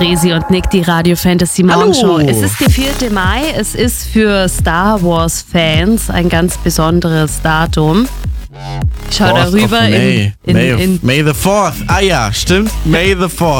Fresi und Nick, die Radio Fantasy Morgenshow. Hallo. Es ist der 4. Mai, es ist für Star Wars Fans ein ganz besonderes Datum. Ich schau darüber May the 4th. Ah ja, stimmt. May the 4th.